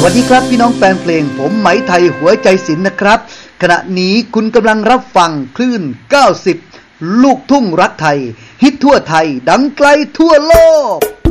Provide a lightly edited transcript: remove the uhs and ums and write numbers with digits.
วัสดีครับพี่น้องแฟนเพลงผมไหมไทยหัวใจศิลป์นะครับขณะนี้คุณกำลังรับฟังคลื่น90ลูกทุ่งรักไทยฮิตทั่วไทยดังไกลทั่วโลก